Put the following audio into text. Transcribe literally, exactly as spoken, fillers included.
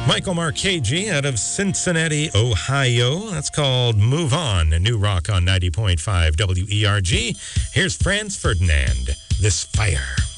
Michael Marcheggi out of Cincinnati, Ohio. That's called Move On, a new rock on ninety point five W E R G. Here's Franz Ferdinand, This Fire.